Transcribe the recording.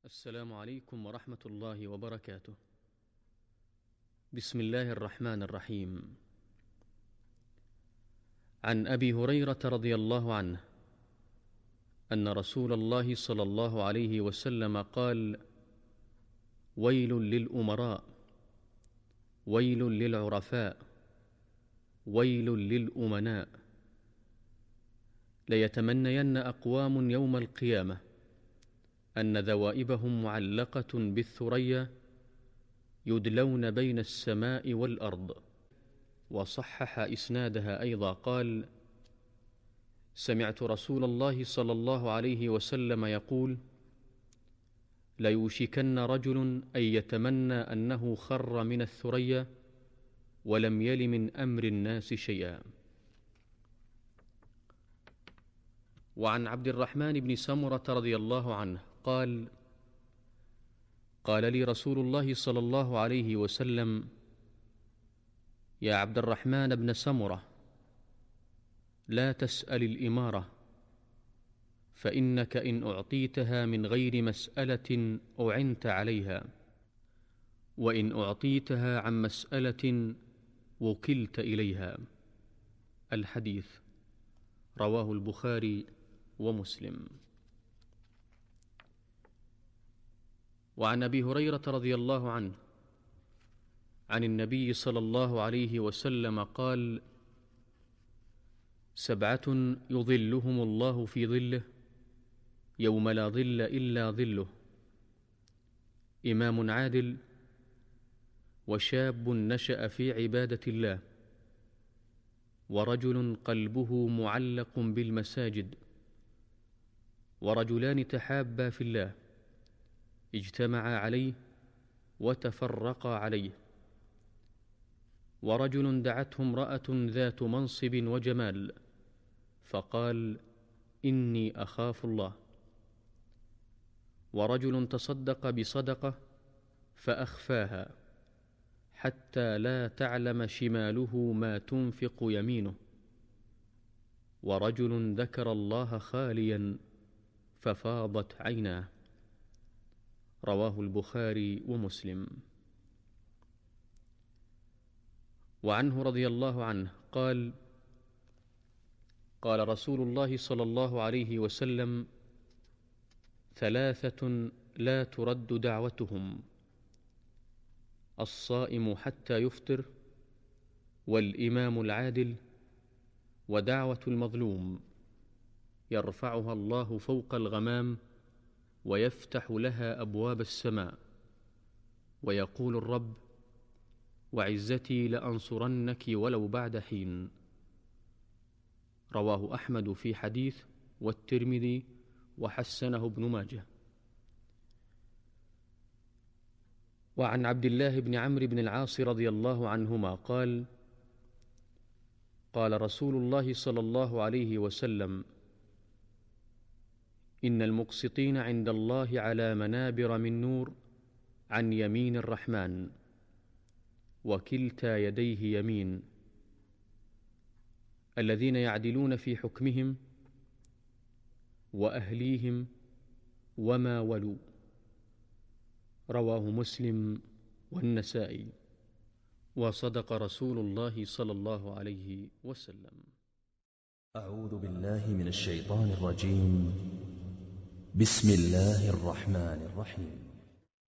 السلام عليكم ورحمة الله وبركاته. بسم الله الرحمن الرحيم. عن أبي هريرة رضي الله عنه أن رسول الله صلى الله عليه وسلم قال: ويل للأمراء، ويل للعرفاء، ويل للأمناء، ليتمنين أقوام يوم القيامة أن ذوائبهم معلقة بالثريا يدلون بين السماء والأرض. وصحح إسنادها أيضا قال: سمعت رسول الله صلى الله عليه وسلم يقول: ليوشكن رجل أن يتمنى أنه خر من الثريا ولم يل من أمر الناس شيئا. وعن عبد الرحمن بن سمرة رضي الله عنه قال: قال لي رسول الله صلى الله عليه وسلم: يا عبد الرحمن بن سمرة، لا تسأل الإمارة، فإنك إن أعطيتها من غير مسألة أعنت عليها، وإن أعطيتها عن مسألة وكلت إليها. الحديث رواه البخاري ومسلم. وعن أبي هريرة رضي الله عنه عن النبي صلى الله عليه وسلم قال: سبعة يظلهم الله في ظله يوم لا ظل إلا ظله: إمام عادل، وشاب نشأ في عبادة الله، ورجل قلبه معلق بالمساجد، ورجلان تحابا في الله اجتمعا عليه وتفرقا عليه، ورجل دعته امرأة ذات منصب وجمال فقال: إني أخاف الله، ورجل تصدق بصدقة فأخفاها حتى لا تعلم شماله ما تنفق يمينه، ورجل ذكر الله خاليا ففاضت عيناه. رواه البخاري ومسلم. وعنه رضي الله عنه قال: قال رسول الله صلى الله عليه وسلم: ثلاثة لا ترد دعوتهم: الصائم حتى يفطر، والإمام العادل، ودعوة المظلوم يرفعها الله فوق الغمام ويفتح لها أبواب السماء، ويقول الرب: وعزتي لأنصرنك ولو بعد حين. رواه أحمد في حديث، والترمذي وحسنه ابن ماجه. وعن عبد الله بن عمرو بن العاص رضي الله عنهما قال: قال رسول الله صلى الله عليه وسلم: إن المقسطين عند الله على منابر من نور عن يمين الرحمن، وكلتا يديه يمين، الذين يعدلون في حكمهم وأهليهم وما ولوا. رواه مسلم والنسائي. وصدق رسول الله صلى الله عليه وسلم. أعوذ بالله من الشيطان الرجيم. بسم الله الرحمن الرحيم.